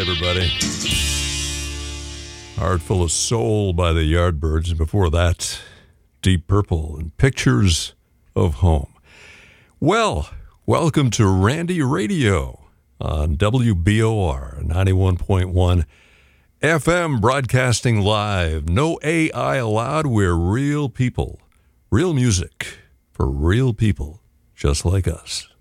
everybody. Heart Full of Soul by the Yardbirds. And before that, Deep Purple and Pictures of Home. Well, welcome to Randy Radio on WBOR 91.1 FM, broadcasting live. No AI allowed. We're real people. Real music for real people just like us.